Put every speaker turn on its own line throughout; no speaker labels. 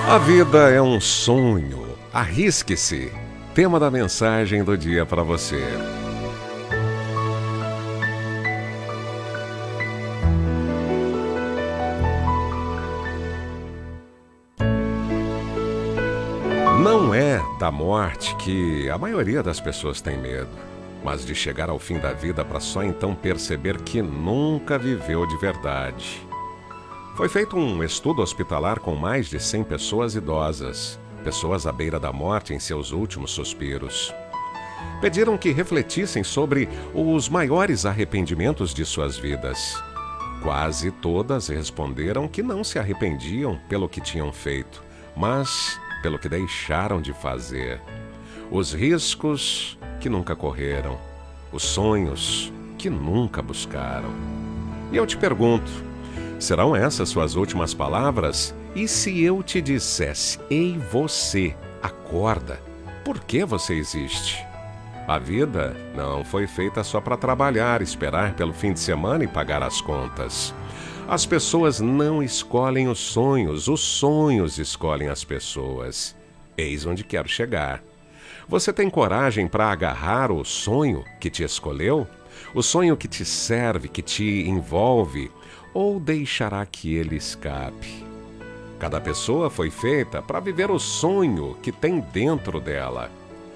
A vida é um sonho. Arrisque-se. Tema da mensagem do dia para você. Não é da morte que a maioria das pessoas tem medo, mas de chegar ao fim da vida para só então perceber que nunca viveu de verdade. Foi feito um estudo hospitalar com mais de 100 pessoas idosas, pessoas à beira da morte em seus últimos suspiros. Pediram que refletissem sobre os maiores arrependimentos de suas vidas. Quase todas responderam que não se arrependiam pelo que tinham feito, mas pelo que deixaram de fazer. Os riscos que nunca correram, os sonhos que nunca buscaram. E eu te pergunto, serão essas suas últimas palavras? E se eu te dissesse, ei você, acorda, por que você existe? A vida não foi feita só para trabalhar, esperar pelo fim de semana e pagar as contas. As pessoas não escolhem os sonhos escolhem as pessoas. Eis onde quero chegar. Você tem coragem para agarrar o sonho que te escolheu? O sonho que te serve, que te envolve? Ou deixará que ele escape? Cada pessoa foi feita para viver o sonho que tem dentro dela.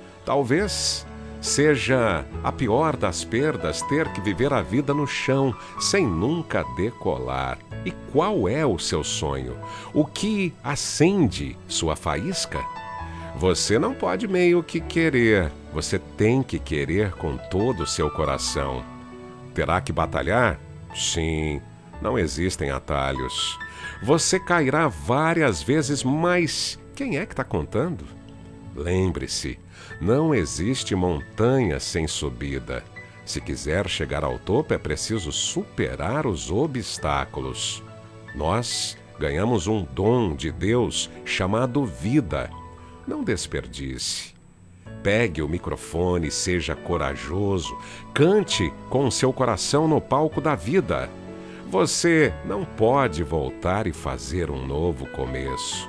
Talvez seja a pior das perdas ter que viver a vida no chão, sem nunca decolar. E qual é o seu sonho? O que acende sua faísca? Você não pode meio que querer, você tem que querer com todo o seu coração. Terá que batalhar? Sim, não existem atalhos. Você cairá várias vezes, mas quem é que está contando? Lembre-se, não existe montanha sem subida. Se quiser chegar ao topo, é preciso superar os obstáculos. Nós ganhamos um dom de Deus chamado vida. Não desperdice. Pegue o microfone, seja corajoso, cante com seu coração no palco da vida. Você não pode voltar e fazer um novo começo,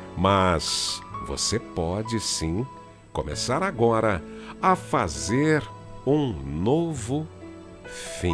mas você pode sim começar agora a fazer um novo fim.